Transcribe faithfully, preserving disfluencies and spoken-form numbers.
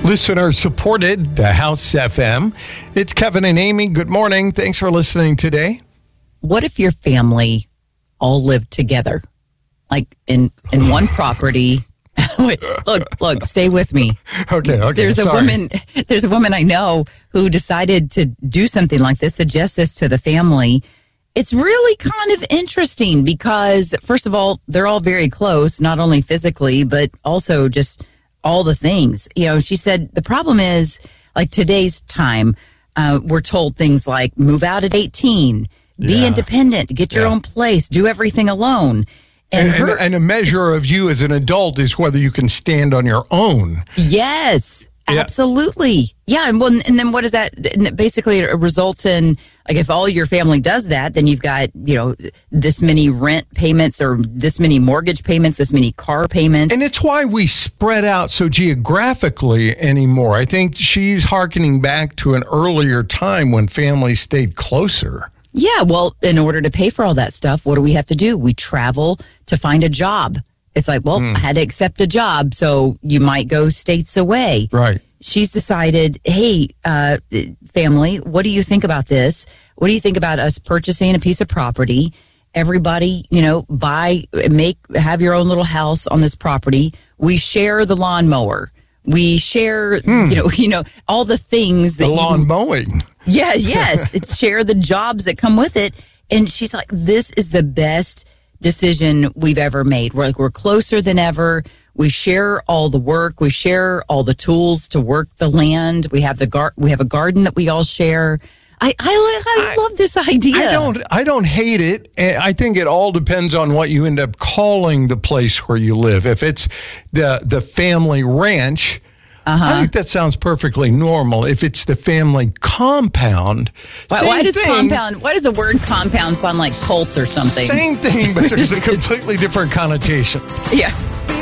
Listener supported, the House F M. It's Kevin and Amy. Good morning. Thanks for listening today. What if your family all lived together, like in in one property? Wait, look, look, stay with me. Okay, okay. There's a sorry. woman. There's a woman I know who decided to do something like this, suggest this to the family. It's really kind of interesting because, first of all, they're all very close, not only physically, but also just all the things. You know, she said the problem is, like today's time, uh, we're told things like move out at eighteen, be Yeah. independent, get your Yeah. own place, do everything alone. And, her- and, and a measure of you as an adult is whether you can stand on your own. Yes, Yeah. absolutely. Yeah. And, well, and then what is that? And basically, it results in, like, if all your family does that, then you've got, you know, this many rent payments or this many mortgage payments, this many car payments. And it's why we spread out so geographically anymore. I think she's hearkening back to an earlier time when families stayed closer. Yeah. Well, in order to pay for all that stuff, what do we have to do? We travel to find a job. It's like, well, I had to accept a job, so you might go states away. Right. She's decided, hey, uh, family, what do you think about this? What do you think about us purchasing a piece of property? Everybody, you know, buy, make, have your own little house on this property. We share the lawnmower. We share, you know, you know, all the things that The lawn you, mowing. yeah, yes, it's share the jobs that come with it. And she's like, this is the best decision we've ever made. We're like, we're closer than ever. We share all the work. We share all the tools to work the land. We have the gar- we have a garden that we all share. I I, I love this idea. I don't I don't hate it. I think it all depends on what you end up calling the place where you live. If it's the the family ranch, Uh-huh. I think that sounds perfectly normal. If it's the family compound, Why, same why does thing, compound? Why does the word compound sound like cult or something? Same thing, but there's a completely different connotation. Yeah.